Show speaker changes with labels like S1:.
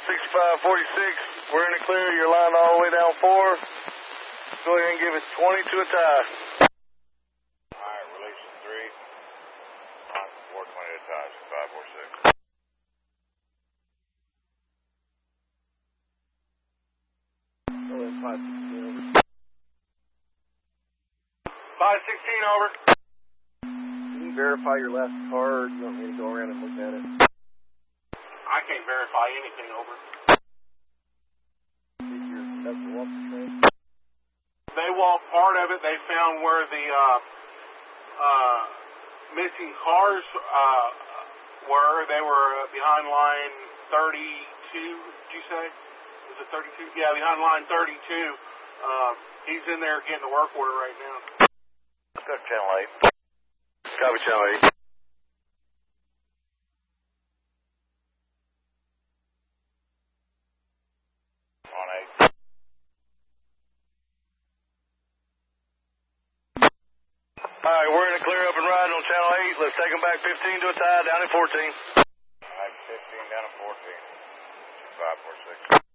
S1: 6546. We're in the clear. You're lined all the way down 4. Go ahead and give us 20 to a tie.
S2: Alright, release 3. Line 420 to a tie. 546.
S1: Go ahead, 516 over.
S2: 516 over.
S1: Can you verify your last car, or do you want me to go around and look at it?
S2: I can't verify anything over.
S1: Did your conductor walk the train?
S2: They walked part of it. They found where the missing cars were. They were behind line 32, did you say? Was it 32? Yeah, behind line 32. He's in there getting the work order right now.
S1: Go to Channel 8. Copy Channel 8.
S2: On 8.
S1: Alright, we're in the clear up and riding on Channel 8. Let's take them back 15 to a tie, down at 14.
S2: Alright, 15 down to 14. 546.